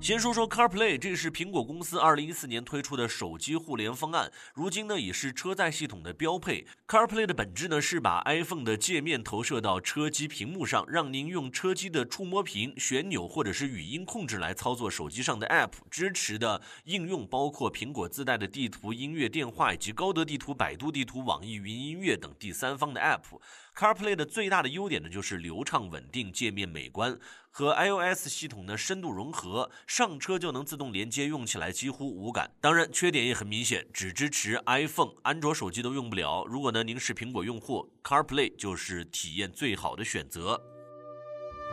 先说说 CarPlay， 这是苹果公司2014年推出的手机互联方案，如今呢也是车载系统的标配。CarPlay 的本质呢是把 iPhone 的界面投射到车机屏幕上，让您用车机的触摸屏、旋钮或者是语音控制来操作手机上的 App。支持的应用包括苹果自带的地图、音乐、电话以及高德地图、百度地图、网易云音乐等第三方的 App。CarPlay 的最大的优点呢就是流畅稳定、界面美观，和 iOS 系统的深度融合，上车就能自动连接，用起来几乎无感。当然，缺点也很明显，只支持 iPhone， 安卓手机都用不了。如果呢您是苹果用户，CarPlay 就是体验最好的选择。